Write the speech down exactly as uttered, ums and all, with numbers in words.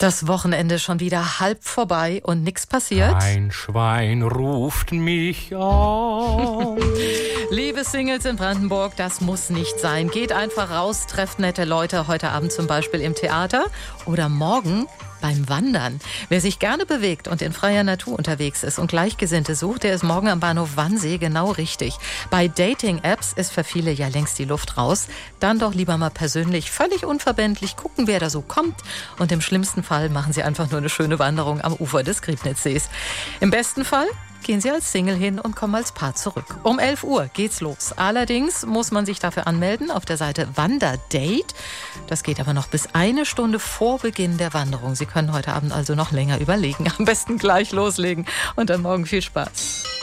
Das Wochenende schon wieder halb vorbei und nichts passiert. Ein Schwein ruft mich an. Liebe Singles in Brandenburg, das muss nicht sein. Geht einfach raus, trefft nette Leute, heute Abend zum Beispiel im Theater oder morgen beim Wandern. Wer sich gerne bewegt und in freier Natur unterwegs ist und Gleichgesinnte sucht, der ist morgen am Bahnhof Wannsee genau richtig. Bei Dating-Apps ist für viele ja längst die Luft raus. Dann doch lieber mal persönlich, völlig unverbindlich gucken, wer da so kommt. Und im schlimmsten Fall machen Sie einfach nur eine schöne Wanderung am Ufer des Griebnitzsees. Im besten Fall gehen Sie als Single hin und kommen als Paar zurück. Um elf Uhr geht's los. Allerdings muss man sich dafür anmelden auf der Seite Wanderdate. Das geht aber noch bis eine Stunde vor Beginn der Wanderung. Sie können heute Abend also noch länger überlegen. Am besten gleich loslegen und dann morgen viel Spaß.